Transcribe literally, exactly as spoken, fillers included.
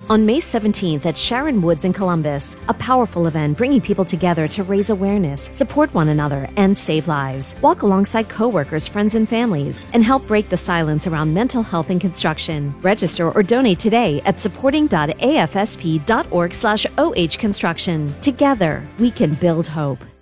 on May seventeenth at Sharon Woods in Columbus, a powerful event bringing people together to raise awareness, support one another, and save lives. Walk alongside coworkers, friends, and families, and help break the silence around mental health in construction. Register or donate today at supporting dot a f s p dot org slash oh construction. Together, we can build hope.